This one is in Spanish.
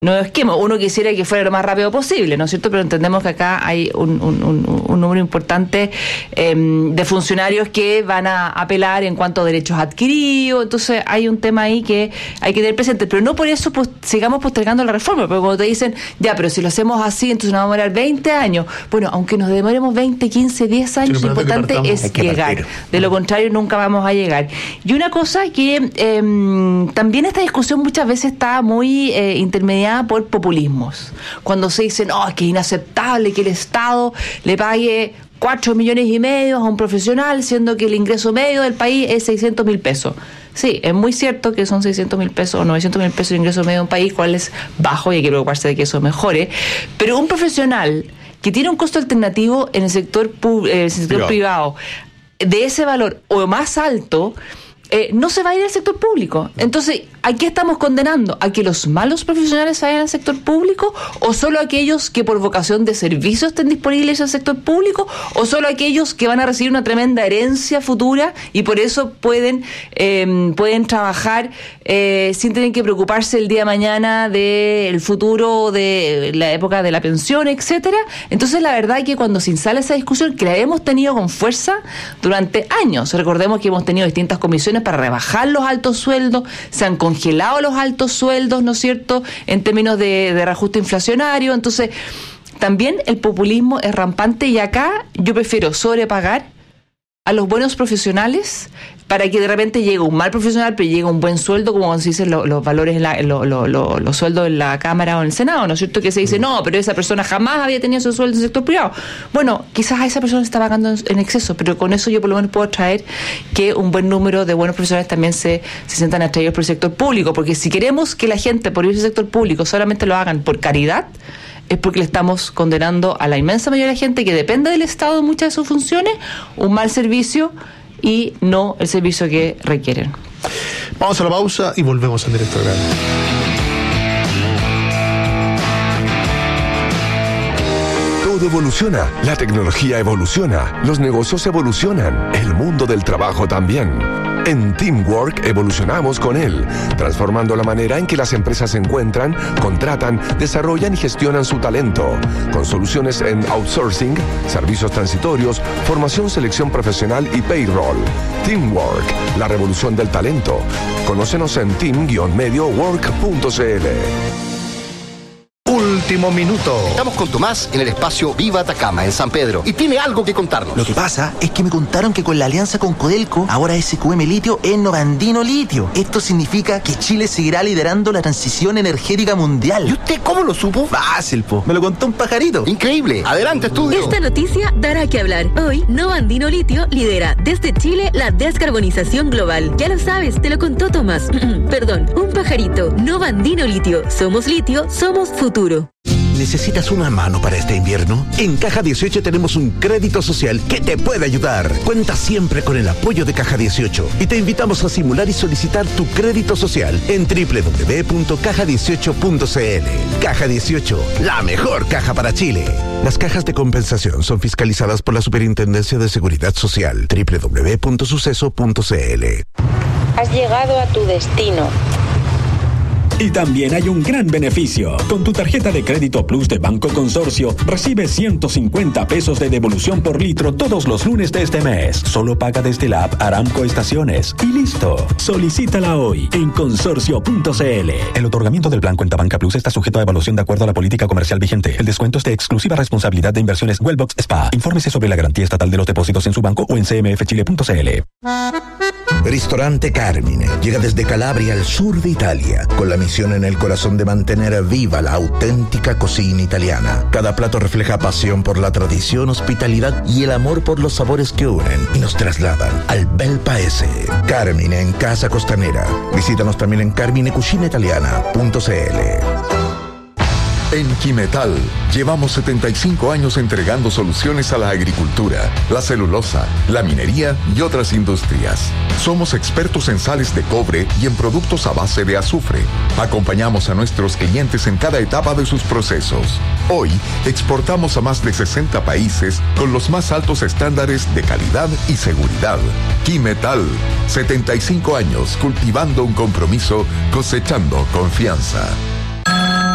nuevo esquema. Uno quisiera que fuera lo más rápido posible, ¿no es cierto? Pero entendemos que acá hay un número importante de funcionarios que van a apelar en cuanto a derechos adquiridos. Entonces hay un tema ahí que hay que tener presente, pero no por eso sigamos postergando la reforma, porque cuando te dicen, ya, pero si lo hacemos así, entonces nos vamos a demorar 20 años. Bueno, aunque nos demoremos 20, 15, 10 años, lo importante es llegar. De lo contrario, nunca vamos a llegar. Y una cosa que también esta discusión muchas veces está muy intermediada por populismos. Cuando se dice, no, es que es inaceptable que el Estado le pague 4,5 millones a un profesional, siendo que el ingreso medio del país es 600,000 pesos. Sí, es muy cierto que son 600,000 pesos o 900,000 pesos de ingreso medio de un país, cual es bajo y hay que preocuparse de que eso mejore. Pero un profesional que tiene un costo alternativo en el sector privado de ese valor o más alto, no se va a ir al sector público. Entonces, ¿a qué estamos condenando? ¿A que los malos profesionales vayan al sector público? ¿O solo aquellos que por vocación de servicio estén disponibles al sector público? ¿O solo aquellos que van a recibir una tremenda herencia futura y por eso pueden trabajar sin tener que preocuparse el día de mañana del futuro, de la época de la pensión, etcétera? Entonces, la verdad es que cuando se instala esa discusión, que la hemos tenido con fuerza durante años, recordemos que hemos tenido distintas comisiones para rebajar los altos sueldos, se han congelado los altos sueldos, ¿no es cierto?, en términos de reajuste inflacionario. Entonces, también el populismo es rampante y acá yo prefiero sobrepagar a los buenos profesionales para que de repente llegue un mal profesional, pero llegue un buen sueldo, como se dicen los valores, los sueldos en la Cámara o en el Senado, ¿no es cierto? Que se dice, no, pero esa persona jamás había tenido ese sueldo en el sector privado. Bueno, quizás a esa persona se está pagando en exceso, pero con eso yo por lo menos puedo traer que un buen número de buenos profesionales también se sientan atraídos por el sector público, porque si queremos que la gente por irse al sector público solamente lo hagan por caridad, es porque le estamos condenando a la inmensa mayoría de la gente que depende del Estado en muchas de sus funciones, un mal servicio y no el servicio que requieren. Vamos a la pausa y volvemos en directo. Todo evoluciona, la tecnología evoluciona, los negocios evolucionan, el mundo del trabajo también. En Teamwork evolucionamos con él, transformando la manera en que las empresas encuentran, contratan, desarrollan y gestionan su talento, con soluciones en outsourcing, servicios transitorios, formación, selección profesional y payroll. Teamwork, la revolución del talento. Conócenos en team-mediowork.cl. Último minuto. Estamos con Tomás en el espacio Viva Atacama, en San Pedro, y tiene algo que contarnos. Lo que pasa es que me contaron que con la alianza con Codelco, ahora SQM Litio es Novandino Litio. Esto significa que Chile seguirá liderando la transición energética mundial. ¿Y usted cómo lo supo? Fácil, po. Me lo contó un pajarito. Increíble. Adelante, estudio. Esta noticia dará que hablar. Hoy, Novandino Litio lidera desde Chile la descarbonización global. Ya lo sabes, te lo contó Tomás. Perdón, un pajarito. Novandino Litio. Somos litio, somos futuro. ¿Necesitas una mano para este invierno? En Caja 18 tenemos un crédito social que te puede ayudar. Cuenta siempre con el apoyo de Caja 18 y te invitamos a simular y solicitar tu crédito social en www.caja18.cl. Caja 18, la mejor caja para Chile. Las cajas de compensación son fiscalizadas por la Superintendencia de Seguridad Social. www.suceso.cl. Has llegado a tu destino. Y también hay un gran beneficio. Con tu tarjeta de crédito Plus de Banco Consorcio, recibes 150 pesos de devolución por litro todos los lunes de este mes. Solo paga desde la app Aramco Estaciones. Y listo. Solicítala hoy en consorcio.cl. El otorgamiento del plan Cuenta Banca Plus está sujeto a evaluación de acuerdo a la política comercial vigente. El descuento es de exclusiva responsabilidad de Inversiones Wellbox SPA. Infórmese sobre la garantía estatal de los depósitos en su banco o en cmfchile.cl. Ristorante Carmine llega desde Calabria al sur de Italia, con la misión en el corazón de mantener viva la auténtica cocina italiana. Cada plato refleja pasión por la tradición, hospitalidad y el amor por los sabores que unen y nos trasladan al bel paese. Carmine en Casa Costanera. Visítanos también en carminecucinaitaliana.cl. En Quimetal llevamos 75 años entregando soluciones a la agricultura, la celulosa, la minería y otras industrias. Somos expertos en sales de cobre y en productos a base de azufre. Acompañamos a nuestros clientes en cada etapa de sus procesos. Hoy exportamos a más de 60 países con los más altos estándares de calidad y seguridad. Quimetal, 75 años cultivando un compromiso, cosechando confianza.